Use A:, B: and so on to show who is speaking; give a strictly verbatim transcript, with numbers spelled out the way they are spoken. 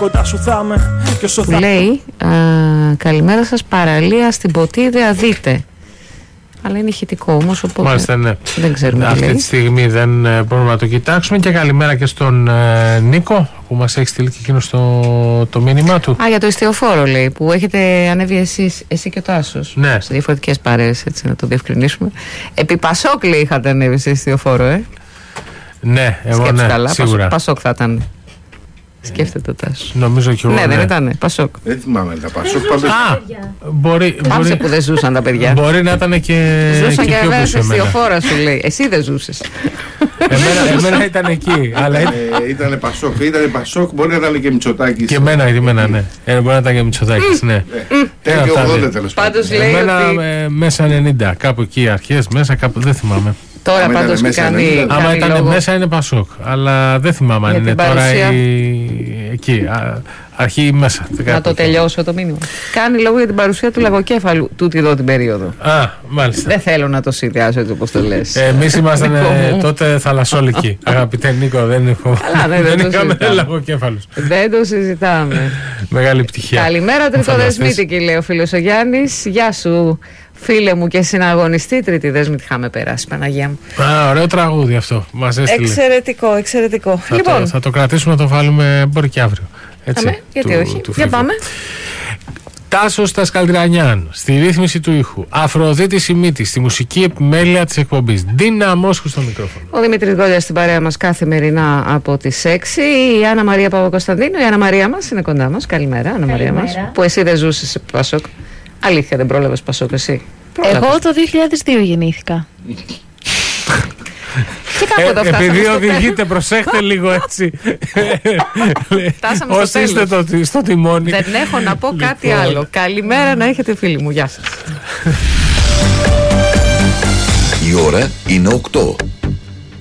A: κοντά σου θα είμαι. Και όσο θα...
B: Λέει, α, καλημέρα σας, παραλία στην Ποτίδια δείτε. Αλλά είναι ηχητικό όμως, οπότε
C: μάλιστα, ναι.
B: δεν ξέρουμε.
C: Αυτή
B: λέει.
C: τη στιγμή δεν ε, μπορούμε να το κοιτάξουμε. Και καλημέρα και στον ε, Νίκο που μας έχει στείλει και εκείνο το, το μήνυμά του.
B: Α, για το ιστιοφόρο λέει, που έχετε ανέβει εσείς, εσύ και ο Τάσος.
C: Ναι.
B: Σε διαφορετικές παρέες, έτσι να το διευκρινίσουμε. Επί Πασόκ λέει είχατε ανέβει σε ιστιοφόρο, ε.
C: Ναι, εγώ
B: Σκέψου
C: ναι,
B: καλά,
C: σίγουρα.
B: Πασόκ θα ήταν. Σκέφτεται ο Τάσος.
C: Νομίζω και εγώ.
B: Ναι,
C: ναι.
B: δεν ήταν, Πασόκ.
D: Δεν θυμάμαι τα Πασόκ.
C: Α, μπορεί,
B: Πάψε
C: μπορεί,
B: που δεν ζούσαν τα παιδιά.
C: μπορεί να ήταν και,
B: Ζούσαν
C: και
B: και
C: πιο
B: βέβαια
C: πίσω
B: σε
C: εμένα.
B: ιστιοφόρα σου λέει. Εσύ δεν ζούσες.
C: εμένα, εμένα ήταν εκεί. Αλλά
D: Ε, ήτανε Πασόκ. Ήτανε Πασόκ, μπορεί να ήταν και Μητσοτάκης.
C: και εμένα, και εμένα, ναι. Ε, μπορεί να ήταν και Μητσοτάκης, ναι.
D: Τέλειο
C: αυτά,
D: ογδόντα
C: ναι.
D: τέλος πάντων.
B: Πάντως λέει
C: Εμένα
B: ότι
C: ε, μέσα ενενήντα, κάπου εκεί αρχές, μέσα κάπου, δεν θυμάμαι.
B: τώρα
D: άμα
B: πάντως
D: ήταν μέσα,
B: κάνει,
D: ναι.
C: Άμα
B: κάνει
C: ήταν
B: λόγο.
C: μέσα είναι Πασόκ, αλλά δεν θυμάμαι αν
B: Για
C: είναι
B: την
C: τώρα
B: παρουσία.
C: η... εκεί, α, αρχή ή μέσα.
B: Να
C: κάπου
B: το
C: εκεί.
B: τελειώσω το μήνυμα. Κάνει λόγο για την παρουσία του λαγοκέφαλου τούτη εδώ την περίοδο.
C: Α, μάλιστα.
B: Δεν θέλω να το συνδυάσω έτσι όπως το λες.
C: Ε, εμείς ήμασταν
B: Δικό
C: ε,
B: μου.
C: τότε θαλασσόλικοι. Αγαπητέ Νίκο, δεν, έχω...
B: Καλά, ναι, δεν
C: δεν
B: το
C: είχαμε
B: συζητάμε.
C: λαγοκέφαλους.
B: Δεν το συζητάμε.
C: Μεγάλη πτυχία.
B: Καλημέρα
C: Μου φανταστείς.
B: τριτοδεσμήτικη λέει ο φίλος ο Γιάννης. Γεια σου φίλε μου και συναγωνιστή. Τρίτη δέσμητη είχαμε περάσει, Παναγία μου.
C: Α, ωραίο τραγούδι αυτό. Μας έστειλε.
B: Εξαιρετικό, εξαιρετικό.
C: Θα,
B: Λοιπόν,
C: το, θα το κρατήσουμε, να το βάλουμε μπορεί και αύριο. Έτσι,
B: αμέ, γιατί
C: του-
B: όχι.
C: του
B: Για
C: φίλου.
B: πάμε.
C: Τάσος Τασκαλτρανιάν στη ρύθμιση του ήχου. Αφροδίτη Σιμίτη στη μουσική επιμέλεια της εκπομπής. Ντίνα Μόσχου στο μικρόφωνο.
B: Ο Δημήτρης Γκόλιας στην παρέα μας καθημερινά από τις έξι. Η Άννα Μαρία Παπακοσταντίνου, η Άννα Μαρία μας είναι κοντά μας. Καλημέρα, Άννα Μαρία μας. Που εσύ δεν ζούσες σε Πασόκ. Αλήθεια, δεν πρόλαβες Πασόκ, εσύ.
E: Εγώ το δύο χιλιάδες δύο γεννήθηκα.
B: Και κάποτε
C: Ε,
B: φτάσαμε
C: επειδή
B: στο
C: οδηγείτε, προσέχτε λίγο έτσι.
B: Φτάσαμε στο
C: Όσοι είστε
B: τέλος.
C: το, στο τιμόνι.
B: Δεν έχω να πω κάτι
C: Λοιπόν.
B: άλλο. Καλημέρα να έχετε φίλοι μου. Γεια σας.
F: Η ώρα είναι οκτώ.